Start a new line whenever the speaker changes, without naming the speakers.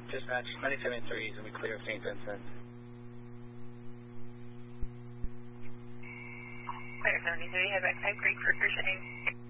Dispatch, 973 is going to be clear of St. Vincent.
Clear 73, have backside Creek for cruise heading.